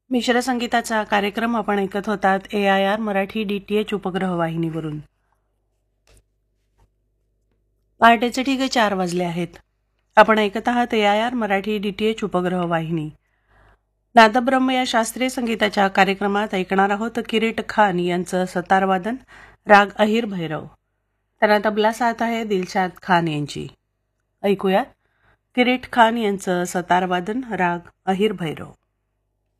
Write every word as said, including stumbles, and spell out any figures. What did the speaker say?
मिश्र संगीताचा कार्यक्रम आपण ऐकत होतात ए I R Marathi D T H उपग्रह वाहिनीवरून. पहाटेचे ठीक आहे चार वाजले आहेत. आपण ऐकत आहात ए I R Marathi D T H उपग्रह वाहिनी. नादब्रह्म या शास्त्रीय संगीताच्या कार्यक्रमात ऐकणार आहोत किरीट खान यांचं सतारवादन, राग अहिर भैरव. त्यांना तबला साथ आहे दिलशाद खान यांची. ऐकूयात किरीट खान यांचं सतारवादन, राग अहिर भैरव.